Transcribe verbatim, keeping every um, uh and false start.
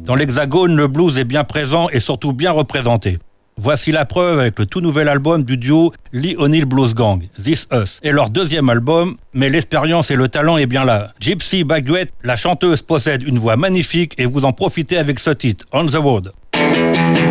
Dans l'Hexagone, le blues est bien présent et surtout bien représenté. Voici la preuve avec le tout nouvel album du duo Lee O'Neill Blues Gang, This Us, et leur deuxième album, mais l'expérience et le talent est bien là. Gypsy Baguette, la chanteuse possède une voix magnifique et vous en profitez avec ce titre, On the Road.